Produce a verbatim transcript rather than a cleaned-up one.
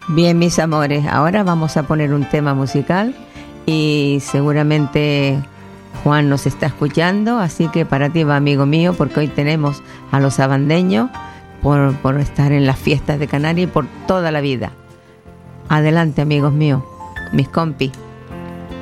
Bien, mis amores, ahora vamos a poner un tema musical y seguramente Juan nos está escuchando, así que para ti va, amigo mío, porque hoy tenemos a los abandeños por, por estar en las fiestas de Canarias y por toda la vida. Adelante, amigos míos, mis compis.